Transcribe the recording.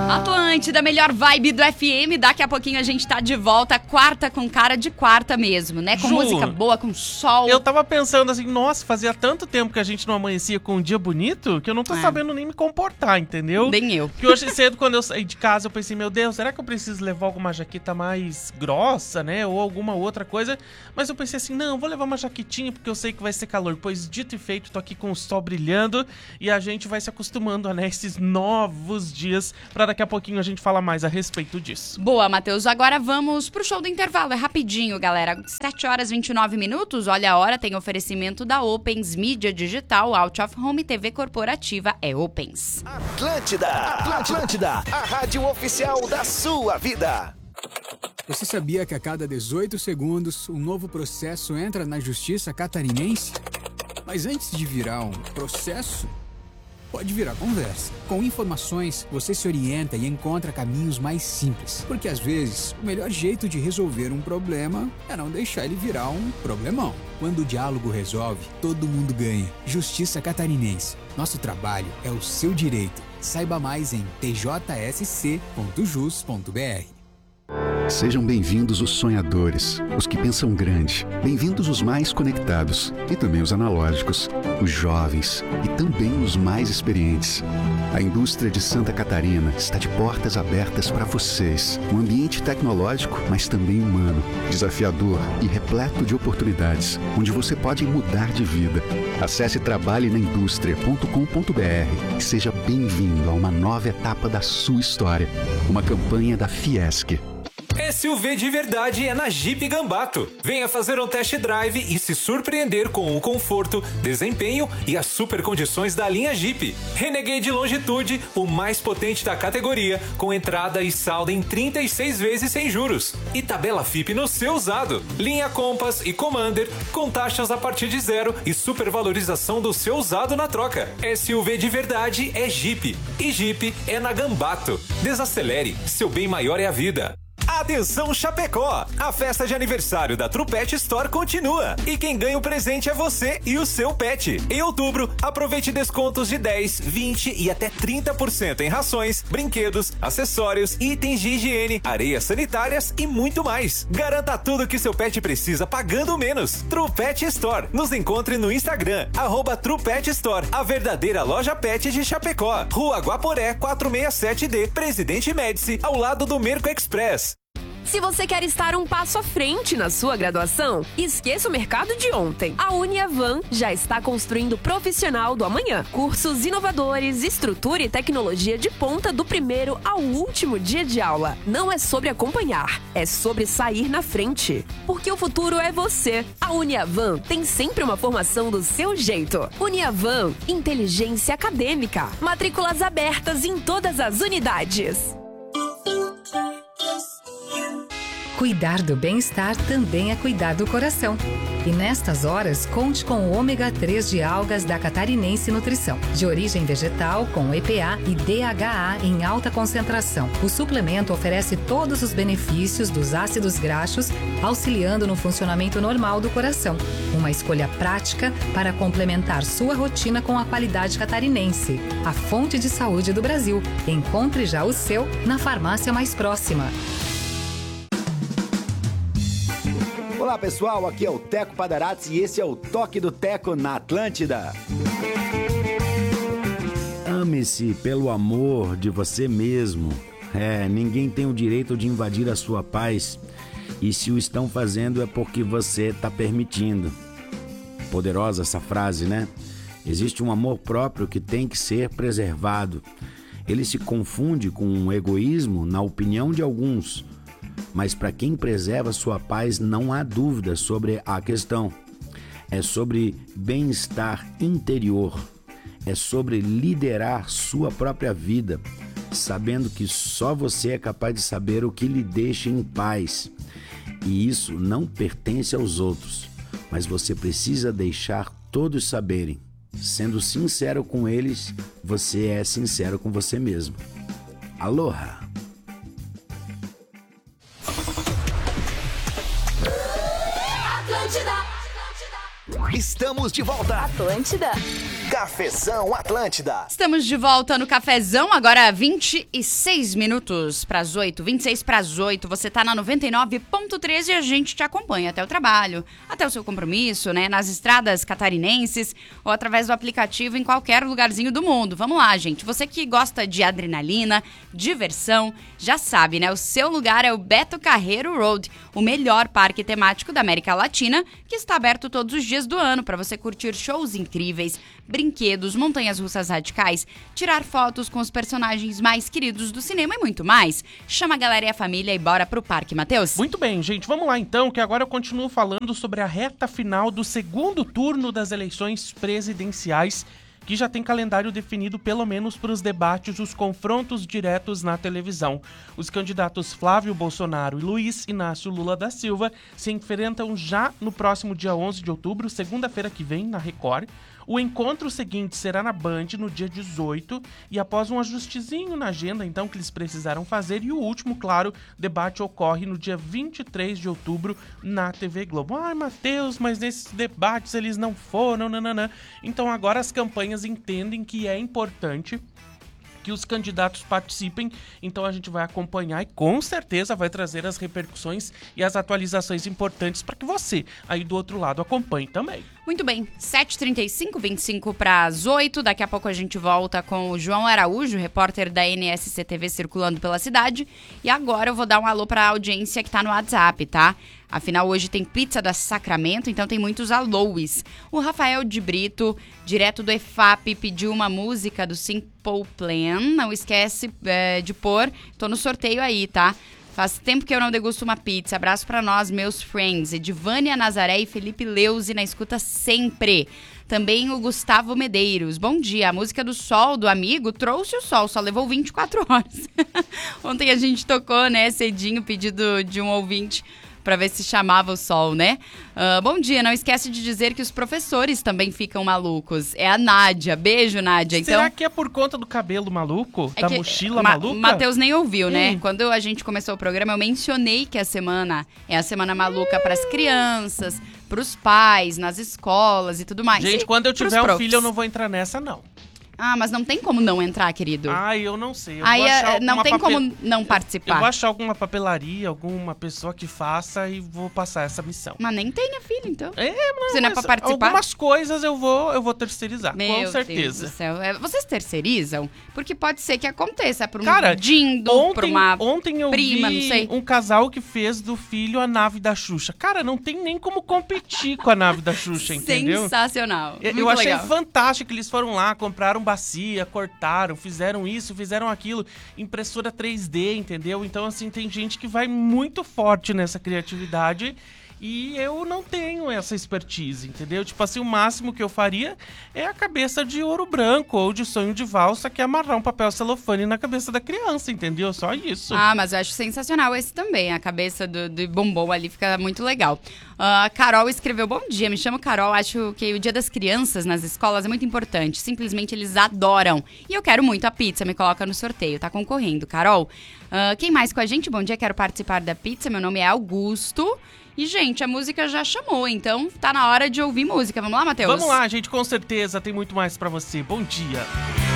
Atlântida, melhor vibe do FM. Daqui a pouquinho a gente tá de volta, quarta com cara de quarta mesmo, né? Com música boa, com sol. Eu tava pensando assim, nossa, fazia tanto tempo que a gente não amanhecia com um dia bonito que eu não tô sabendo nem me comportar, entendeu? Nem eu. Que hoje cedo, quando eu saí de casa, eu pensei, meu Deus, será que eu preciso levar alguma jaqueta mais grossa, né? Ou alguma outra coisa. Mas eu pensei assim, não, vou levar uma jaquetinha porque eu sei que vai ser calor. Pois dito e feito, tô aqui com o sol brilhando e a gente vai se acostumando a esses novos dias pra daqui a pouquinho a gente falar mais a respeito disso. Boa, Matheus. Agora vamos pro show do intervalo. É rapidinho, galera. 7h29. Olha a hora, tem oferecimento da Opens, mídia digital, Out of Home, TV corporativa é Opens. Atlântida, a rádio oficial da sua vida. Você sabia que a cada 18 segundos um novo processo entra na justiça catarinense? Mas antes de virar um processo, pode virar conversa. Com informações, você se orienta e encontra caminhos mais simples. Porque às vezes, o melhor jeito de resolver um problema é não deixar ele virar um problemão. Quando o diálogo resolve, todo mundo ganha. Justiça Catarinense. Nosso trabalho é o seu direito. Saiba mais em tjsc.jus.br. Sejam bem-vindos os sonhadores, os que pensam grande. Bem-vindos os mais conectados e também os analógicos, os jovens e também os mais experientes. A indústria de Santa Catarina está de portas abertas para vocês. Um ambiente tecnológico, mas também humano, desafiador e repleto de oportunidades, onde você pode mudar de vida. Acesse trabalhenaindustria.com.br e seja bem-vindo a uma nova etapa da sua história. Uma campanha da Fiesc. SUV de verdade é na Jeep Gambato. Venha fazer um test drive e se surpreender com o conforto, desempenho e as super condições da linha Jeep. Renegade Longitude, o mais potente da categoria, com entrada e saldo em 36 vezes sem juros. E tabela FIP no seu usado. Linha Compass e Commander, com taxas a partir de 0 e supervalorização do seu usado na troca. SUV de verdade é Jeep. E Jeep é na Gambato. Desacelere, seu bem maior é a vida. Atenção Chapecó! A festa de aniversário da True Pet Store continua. E quem ganha o presente é você e o seu pet. Em outubro, aproveite descontos de 10, 20 e até 30% em rações, brinquedos, acessórios, itens de higiene, areias sanitárias e muito mais. Garanta tudo que seu pet precisa pagando menos. True Pet Store. Nos encontre no Instagram, @True Pet Store, a verdadeira loja pet de Chapecó. Rua Guaporé, 467D, Presidente Médici, ao lado do Merco Express. Se você quer estar um passo à frente na sua graduação, esqueça o mercado de ontem. A Uniavan já está construindo o profissional do amanhã. Cursos inovadores, estrutura e tecnologia de ponta do primeiro ao último dia de aula. Não é sobre acompanhar, é sobre sair na frente. Porque o futuro é você. A Uniavan tem sempre uma formação do seu jeito. Uniavan, inteligência acadêmica. Matrículas abertas em todas as unidades. Cuidar do bem-estar também é cuidar do coração. E nestas horas, conte com o ômega 3 de algas da Catarinense Nutrição. De origem vegetal, com EPA e DHA em alta concentração. O suplemento oferece todos os benefícios dos ácidos graxos, auxiliando no funcionamento normal do coração. Uma escolha prática para complementar sua rotina com a qualidade catarinense. A fonte de saúde do Brasil. Encontre já o seu na farmácia mais próxima. Olá pessoal, aqui é o Teco Padarates e esse é o Toque do Teco na Atlântida. Ame-se pelo amor de você mesmo. Ninguém tem o direito de invadir a sua paz e se o estão fazendo é porque você está permitindo. Poderosa essa frase, né? Existe um amor próprio que tem que ser preservado. Ele se confunde com um egoísmo na opinião de alguns. Mas para quem preserva sua paz, não há dúvida sobre a questão. É sobre bem-estar interior. É sobre liderar sua própria vida, sabendo que só você é capaz de saber o que lhe deixa em paz. E isso não pertence aos outros, mas você precisa deixar todos saberem. Sendo sincero com eles, você é sincero com você mesmo. Aloha! Estamos de volta. Atlântida. Cafezão Atlântida. Estamos de volta no Cafezão, agora 26 minutos para as 8, 26 para as 8. Você tá na 99.13 e a gente te acompanha até o trabalho, até o seu compromisso, né? Nas estradas catarinenses ou através do aplicativo em qualquer lugarzinho do mundo. Vamos lá, gente. Você que gosta de adrenalina, diversão, já sabe, né? O seu lugar é o Beto Carreiro Road, o melhor parque temático da América Latina, que está aberto todos os dias do ano para você curtir shows incríveis, brinquedos, montanhas-russas radicais, tirar fotos com os personagens mais queridos do cinema e muito mais. Chama a galera e a família e bora pro parque, Matheus. Muito bem, gente. Vamos lá então, que agora eu continuo falando sobre a reta final do segundo turno das eleições presidenciais, que já tem calendário definido pelo menos para os debates, os confrontos diretos na televisão. Os candidatos Flávio Bolsonaro e Luiz Inácio Lula da Silva se enfrentam já no próximo dia 11 de outubro, segunda-feira que vem, na Record. O encontro seguinte será na Band no dia 18 e após um ajustezinho na agenda, então, que eles precisaram fazer. E o último, claro, debate ocorre no dia 23 de outubro na TV Globo. Ai, Matheus, mas nesses debates eles não foram, nananã. Então agora as campanhas entendem que é importante que os candidatos participem, então a gente vai acompanhar e com certeza vai trazer as repercussões e as atualizações importantes para que você, aí do outro lado, acompanhe também. Muito bem, 7h35, 25 para as 8, daqui a pouco a gente volta com o João Araújo, repórter da NSC-TV circulando pela cidade, e agora eu vou dar um alô para a audiência que tá no WhatsApp, tá? Afinal, hoje tem pizza da Sacramento, então tem muitos alôs. O Rafael de Brito, direto do EFAP, pediu uma música do Simple Plan. Não esquece de pôr. Tô no sorteio aí, tá? Faz tempo que eu não degusto uma pizza. Abraço pra nós, meus friends. Edivânia Nazaré e Felipe Leuze na escuta sempre. Também o Gustavo Medeiros. Bom dia, a música do Sol, do amigo, trouxe o sol, só levou 24 horas. Ontem a gente tocou, né, cedinho, pedido de um ouvinte, para ver se chamava o sol, né? Bom dia, não esquece de dizer que os professores também ficam malucos. É a Nádia. Beijo, Nádia. Então, será que é por conta do cabelo maluco? Da mochila maluca? Matheus nem ouviu, né? Quando a gente começou o programa, eu mencionei que a semana é a semana maluca para as crianças, para os pais, nas escolas e tudo mais. Gente, quando eu tiver um filho, eu não vou entrar nessa, não. Ah, mas não tem como não entrar, querido. Ah, eu não sei. Aí não tem como não participar. Eu vou achar alguma papelaria, alguma pessoa que faça e vou passar essa missão. Mas nem tenha filho, então. Mas você não é pra participar? Algumas coisas eu vou terceirizar, Meu com certeza. Deus do céu. Vocês terceirizam? Porque pode ser que aconteça pra um dindo, pra uma ontem eu prima, vi não sei. Um casal que fez do filho a nave da Xuxa. Cara, não tem nem como competir com a nave da Xuxa, entendeu? Sensacional. Eu achei fantástico que eles foram lá, compraram bacia, cortaram, fizeram isso, fizeram aquilo, impressora 3D, entendeu? Então, assim, tem gente que vai muito forte nessa criatividade e eu não tenho essa expertise, entendeu? Tipo assim, o máximo que eu faria é a cabeça de ouro branco ou de sonho de valsa, que é amarrar um papel celofane na cabeça da criança, entendeu? Só isso. Ah, mas eu acho sensacional esse também. A cabeça do bombom ali fica muito legal. A Carol escreveu, bom dia, me chamo Carol, acho que o Dia das Crianças nas escolas é muito importante, simplesmente eles adoram. E eu quero muito a pizza, me coloca no sorteio, tá concorrendo, Carol. Quem mais com a gente? Bom dia, quero participar da pizza, meu nome é Augusto. E, gente, a música já chamou, então tá na hora de ouvir música. Vamos lá, Matheus? Vamos lá, gente, com certeza tem muito mais pra você. Bom dia.